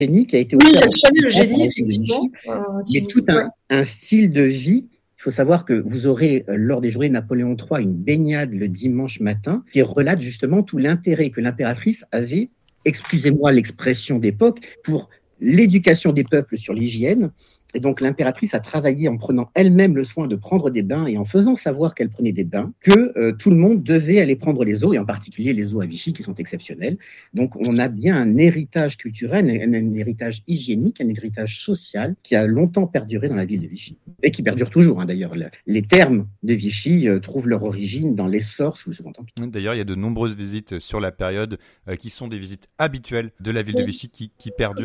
génie qui a été Oui, offert le chalet Eugénie, de effectivement. Vichy, mais tout un style de vie. Il faut savoir que vous aurez, lors des journées de Napoléon III, une baignade le dimanche matin qui relate justement tout l'intérêt que l'impératrice avait, excusez-moi l'expression d'époque, pour l'éducation des peuples sur l'hygiène. Et donc l'impératrice a travaillé en prenant elle-même le soin de prendre des bains et en faisant savoir qu'elle prenait des bains, que tout le monde devait aller prendre les eaux, et en particulier les eaux à Vichy qui sont exceptionnelles. Donc on a bien un héritage culturel, un héritage hygiénique, un héritage social qui a longtemps perduré dans la ville de Vichy. Et qui perdure toujours, d'ailleurs. Les thermes de Vichy trouvent leur origine dans l'essor sous le Second Empire. D'ailleurs, il y a de nombreuses visites sur la période qui sont des visites habituelles de la ville de Vichy qui perdurent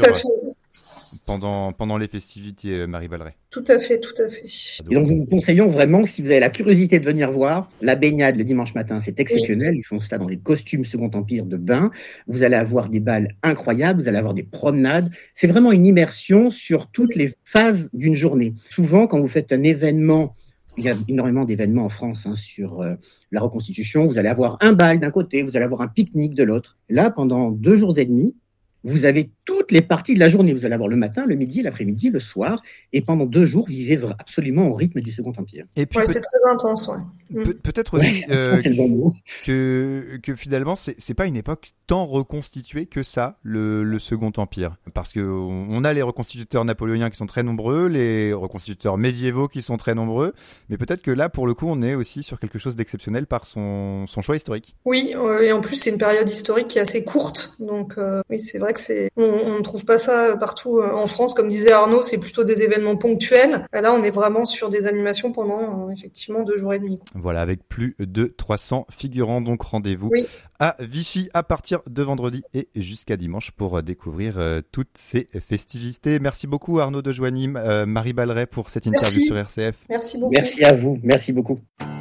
pendant les festivités, Marie Balleret. Tout à fait. Et donc, nous vous conseillons vraiment, si vous avez la curiosité de venir voir, la baignade le dimanche matin, c'est exceptionnel. Ils font cela dans des costumes Second Empire de bain. Vous allez avoir des bals incroyables, vous allez avoir des promenades. C'est vraiment une immersion sur toutes les phases d'une journée. Souvent, quand vous faites un événement, il y a énormément d'événements en France sur la reconstitution, vous allez avoir un bal d'un côté, vous allez avoir un pique-nique de l'autre. Là, pendant 2 jours et demi, vous avez toutes les parties de la journée. Vous allez avoir le matin, le midi, l'après-midi, le soir. Et pendant 2 jours, vivez absolument au rythme du Second Empire. Et puis c'est très intense. Peut-être aussi c'est le bon mot. que finalement, c'est pas une époque tant reconstituée que ça, le Second Empire. Parce qu'on a les reconstituteurs napoléoniens qui sont très nombreux, les reconstituteurs médiévaux qui sont très nombreux. Mais peut-être que là, pour le coup, on est aussi sur quelque chose d'exceptionnel par son choix historique. Oui, et en plus, c'est une période historique qui est assez courte. Donc, oui, c'est vrai que on ne trouve pas ça partout en France. Comme disait Arnaud, c'est plutôt des événements ponctuels. Là, on est vraiment sur des animations pendant effectivement 2 jours et demi. Voilà, avec plus de 300 figurants. Donc rendez-vous à Vichy à partir de vendredi et jusqu'à dimanche pour découvrir toutes ces festivités. Merci beaucoup Arnaud de Joigny, Marie Balleret pour cette interview sur RCF. Merci beaucoup. Merci à vous, merci beaucoup.